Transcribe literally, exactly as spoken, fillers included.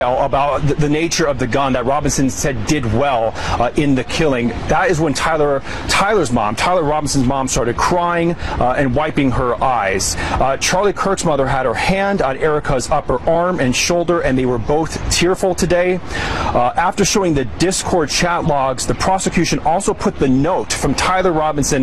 about the, the nature of the gun that Robinson said did well uh, in the killing. That is when Tyler, Tyler's mom, Tyler Robinson's mom, started crying uh, and wiping her eyes. Uh, Charlie Kirk's mother had her hand on Erica's upper arm and shoulder, and they were both tearful today. Uh, after showing the Discord chat logs, the prosecution also put the note from Tyler Robinson